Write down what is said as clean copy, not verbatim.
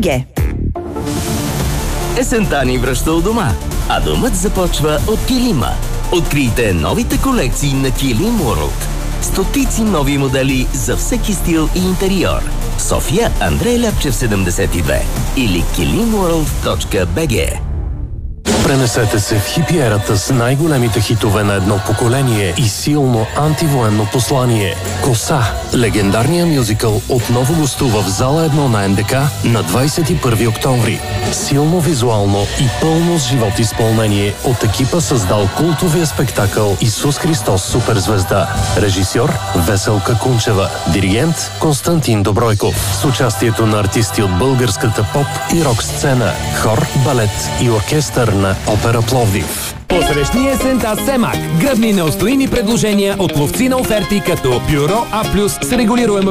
www.килим.bg. Есента ни връща у дома, а домът започва от Килима. Открийте новите колекции на Килим World. Стотици нови модели за всеки стил и интериор. София, Андрей Ляпчев 72 или kilimworld.bg. Пренесете се в хипиерата с най-големите хитове на едно поколение и силно антивоенно послание. Коса, легендарният мюзикъл, отново гостува в зала 1 на НДК на 21 октомври. Силно визуално и пълно с живот изпълнение от екипа, създал култовия спектакъл Исус Христос суперзвезда. Режисьор Веселка Кунчева. Диригент Константин Добройков. С участието на артисти от българската поп и рок сцена, хор, балет и оркестър на Опера Пловдив. Посрещни есента с Семак. Гръбни неустоими предложения от ловци на оферти като Бюро А+, с регулируема